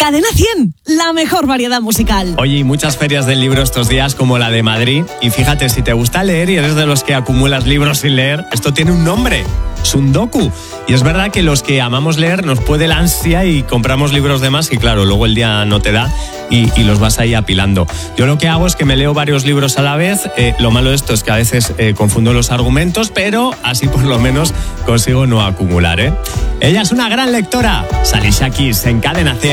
Cadena 100, la mejor variedad musical. Oye, y muchas ferias del libro estos días, como la de Madrid. Y fíjate, si te gusta leer y eres de los que acumulas libros sin leer, esto tiene un nombre: Sundoku. Y es verdad que los que amamos leer nos puede la ansia y compramos libros de más y claro, luego el día no te da y los vas ahí apilando. Yo lo que hago es que me leo varios libros a la vez. Lo malo de esto es que a veces confundo los argumentos, pero así por lo menos consigo no acumular, ¿eh? Ella es una gran lectora. Alicia Keys en Cadena 100.